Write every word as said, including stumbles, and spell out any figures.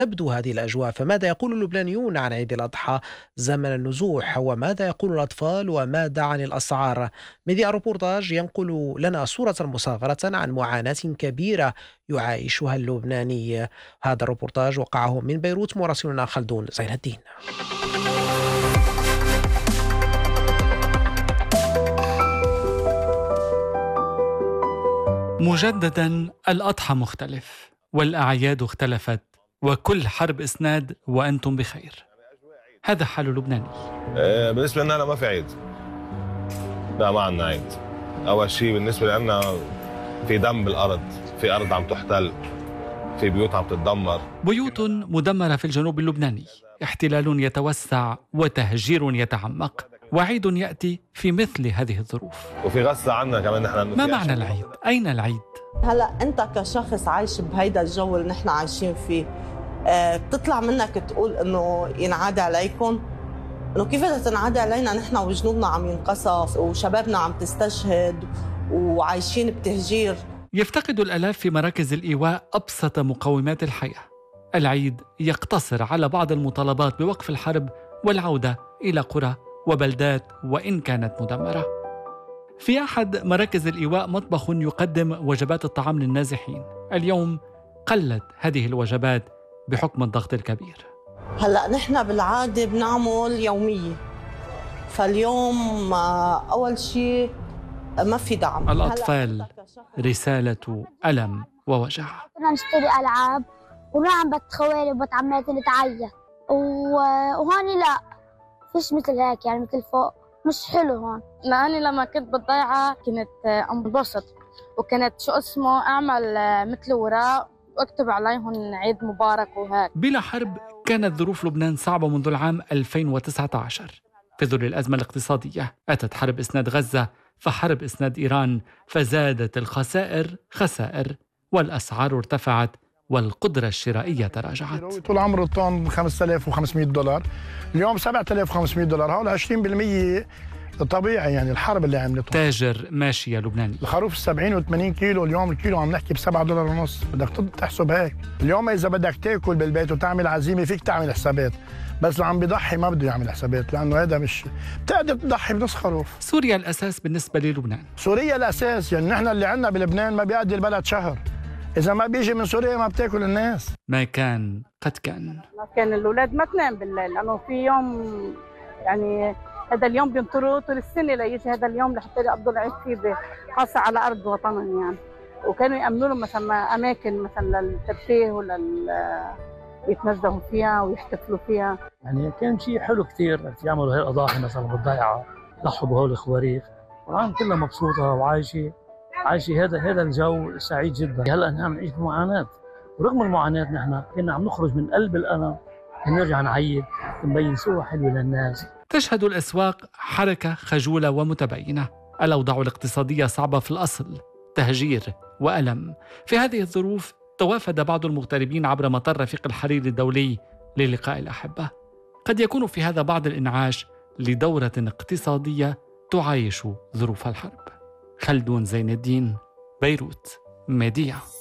تبدو هذه الأجواء، فماذا يقول اللبنانيون عن عيد الأضحى زمن النزوح؟ وماذا يقول الأطفال؟ وماذا عن الأسعار؟ مذيع روبورتاج ينقل لنا صورة مصغرة عن معاناة كبيرة يعايشها اللبناني. هذا الروبورتاج وقعه من بيروت مراسلنا خلدون زين الدين. مجددا الأضحى مختلف والأعياد اختلفت وكل حرب إسناد وأنتم بخير. هذا حال لبناني. آه، بالنسبة لنا ما في عيد. لا ما عندنا عيد. أول شيء بالنسبة لنا في دم بالأرض، في أرض عم تحتل، في بيوت عم تتدمر. بيوت مدمرة في الجنوب اللبناني، احتلال يتوسع وتهجير يتعمق، وعيد يأتي في مثل هذه الظروف. وفي غصة عنا كمان نحن. ما معنى العيد؟ أين العيد؟ هلأ أنت كشخص عايش بهيدا الجو اللي نحن عايشين فيه، أه بتطلع منك تقول إنه ينعاد عليكم؟ إنه كيف بدها تنعاد علينا نحن وجنودنا عم ينقصف وشبابنا عم تستشهد وعايشين بتهجير؟ يفتقد الآلاف في مراكز الإيواء أبسط مقومات الحياة. العيد يقتصر على بعض المطالبات بوقف الحرب والعودة إلى قرى وبلدات وإن كانت مدمرة. في أحد مراكز الإيواء مطبخ يقدم وجبات الطعام للنازحين. اليوم قلت هذه الوجبات بحكم الضغط الكبير. هلأ نحن بالعادة بنعمل يومية، فاليوم أول شيء ما في دعم. الأطفال رسالة ألم ووجع. كنا نشتري ألعاب ونعم بنت خوالي وبنت عماتي نتعيط، وهون لا فيش مثل هيك، يعني مثل فوق مش حلو هون. لأني لما كنت بالضيعة كنت انبسط وكانت شو اسمه أعمل مثل وراء واكتب عليهم عيد مبارك وهيك. بلا حرب كانت ظروف لبنان صعبة منذ العام ألفين وتسعة عشر. في ظل الأزمة الاقتصادية أتت حرب إسناد غزة، فحرب إسناد إيران، فزادت الخسائر خسائر والأسعار ارتفعت والقدرة الشرائية تراجعت. طول عمره الطن خمسة آلاف وخمسمئة دولار، اليوم سبعة آلاف وخمسمئة دولار، هول عشرين بالمئة طبيعي، يعني الحرب اللي عملته. تاجر ماشية لبناني. الخروف السبعين وثمانين كيلو، اليوم الكيلو عم نحكي بسبعة دولار ونص، بدك تحسب هيك. اليوم إذا بدك تاكل بالبيت وتعمل عزيمة فيك تعمل حسابات، بس اللي عم بيضحي ما بده يعمل حسابات، لأنه هذا مش بتقدر تضحي بنص خروف. سوريا الأساس بالنسبة للبنان. سوريا الأساس، يعني نحن اللي عندنا بلبنان ما بيقضي البلد شهر، إذا ما بيجي من سوريا ما بتاكل الناس. ما كان قد كان. كان الأولاد ما تنام بالليل لأنه في يوم، يعني هذا اليوم بينطروا طول السنة ليجي هذا اليوم لحتى يقضوا العيد فيه، خاصة على أرض وطنهم يعني. وكانوا يأمنوا لهم مثلا أماكن مثلا للترفيه ولل يتنزهوا فيها ويحتفلوا فيها. يعني كان شيء حلو كثير يعملوا هي الأضاحي مثلا بالضيعة، يضحوا بهول الخواريف، والعالم كلها مبسوطة وعايشة عايشة هذا هذا الجو سعيد جدا. هلا نحن نعيش بمعاناة، ورغم المعاناة نحن كنا عم نخرج من قلب الألم، نرجع نعيد نبين صورة حلوة للناس. تشهد الأسواق حركة خجولة ومتباينة. الأوضاع الاقتصادية صعبة في الأصل، تهجير وألم. في هذه الظروف توافد بعض المغتربين عبر مطار رفيق الحرير الدولي للقاء الأحبة. قد يكون في هذا بعض الإنعاش لدورة اقتصادية تعايش ظروف الحرب. خلدون زين الدين، بيروت، ميديا.